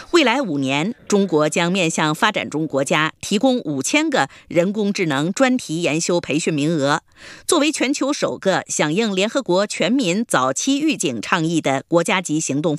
未来5年，中国将面向发展中国家提供5000个人工智能专题研修培训名额。作为全球首个响应联合国全民早期预警倡议的国家级行动